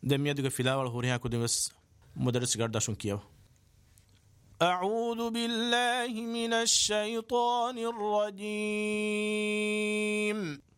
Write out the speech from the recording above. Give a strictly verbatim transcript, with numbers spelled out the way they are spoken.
دمية دقة في الأول هوريها كده بس مدرس قاعد عشان كيو. أعوذ بالله من الشيطان الرجيم.